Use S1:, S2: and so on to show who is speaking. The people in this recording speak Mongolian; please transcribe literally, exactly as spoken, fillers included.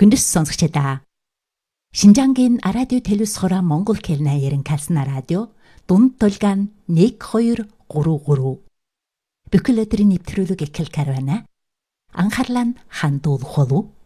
S1: Хүндэс сонсогчдаа. Шинжангийн радио телевиз хороо Монгол хэлний ярин калсна радио дунд тулгаан нэг хоёр гурав гурав. Бүхэл өдрийн нэвтрүүлэг эхэлж байна. Анхаарлаа нь хандуулах болов.